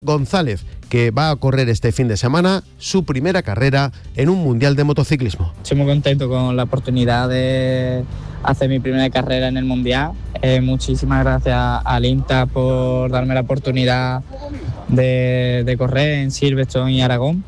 González, que va a correr este fin de semana su primera carrera en un mundial de motociclismo. Estoy muy contento con la oportunidad de hacer mi primera carrera en el mundial. Muchísimas gracias al INTA por darme la oportunidad de correr en Silverstone y Aragón.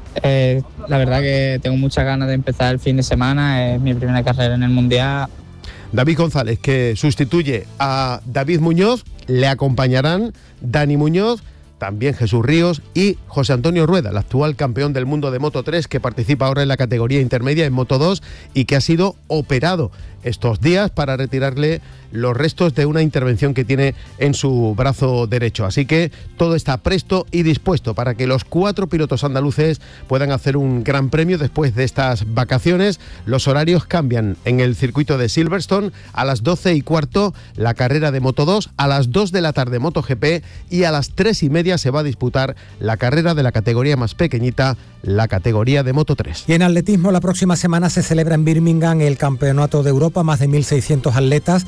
La verdad que tengo muchas ganas de empezar el fin de semana, es mi primera carrera en el mundial. David González, que sustituye a David Muñoz, le acompañarán Dani Muñoz, también Jesús Ríos y José Antonio Rueda, el actual campeón del mundo de Moto3, que participa ahora en la categoría intermedia en Moto2 y que ha sido operado estos días para retirarle los restos de una intervención que tiene en su brazo derecho. Así que todo está presto y dispuesto para que los 4 pilotos andaluces puedan hacer un gran premio después de estas vacaciones. Los horarios cambian en el circuito de Silverstone: a las 12:15 la carrera de Moto2, a las 2 de la tarde MotoGP y a las 3:30 se va a disputar la carrera de la categoría más pequeñita, la categoría de Moto3. Y en atletismo, la próxima semana se celebra en Birmingham el Campeonato de Europa, más de 1.600 atletas,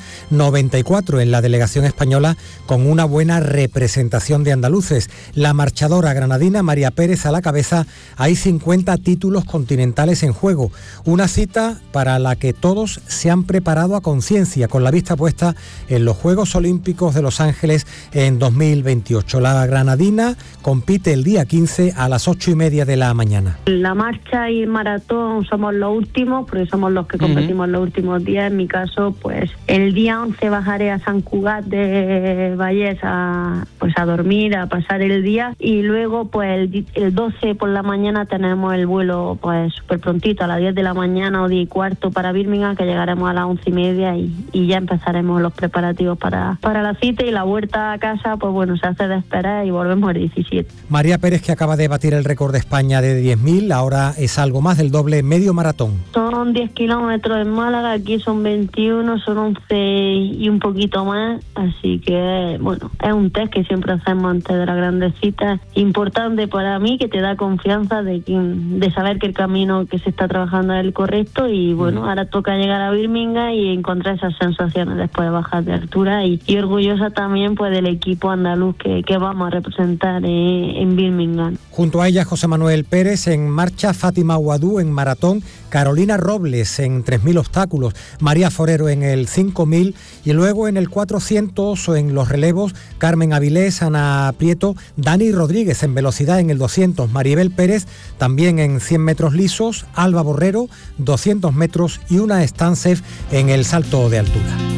94 en la delegación española, con una buena representación de andaluces. La marchadora granadina María Pérez a la cabeza. Hay 50 títulos continentales en juego. Una cita para la que todos se han preparado a conciencia, con la vista puesta en los Juegos Olímpicos de Los Ángeles en 2028. La granadina compite el día 15 a las 8:30 de la mañana. La marcha y el maratón somos los últimos, porque somos los que competimos los últimos días. En mi caso, pues el día 11 bajaré a Sant Cugat de Vallès a dormir, a pasar el día, y luego pues el 12 por la mañana tenemos el vuelo pues súper prontito, a las 10 de la mañana o 10:15 para Birmingham, que llegaremos a las 11:30 y ya empezaremos los preparativos para la cita, y la vuelta a casa pues bueno, se hace de esperar y volvemos el 17. María Pérez, que acaba de batir el récord de España de 10.000, ahora es algo más del doble, medio maratón. Son 10 kilómetros en Málaga, aquí son 21, son 11 y un poquito más, así que bueno, es un test que siempre hacemos antes de las grandes citas, importante para mí, que te da confianza de saber que el camino que se está trabajando es el correcto, y bueno, ahora toca llegar a Birmingham y encontrar esas sensaciones después de bajar de altura, y orgullosa también pues del equipo andaluz que vamos a representar en Birmingham. Junto a ella, José Manuel Pérez en marcha, Fátima Ouadou en maratón, Carolina Robles en 3.000 obstáculos, María Forero en el 5.000, y luego en el 400 o en los relevos, Carmen Avilés, Ana Prieto, Dani Rodríguez en velocidad en el 200, Maribel Pérez también en 100 metros lisos, Alba Borrero 200 metros y una Stancev en el salto de altura.